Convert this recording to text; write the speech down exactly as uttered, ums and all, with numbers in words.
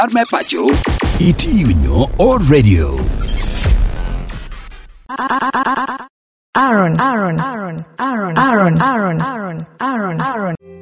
Arme Pacho Itiyo nyo o radio. Aaron, Aaron, Aaron, Aaron, Aaron, Aaron, Aaron, Aaron, Aaron.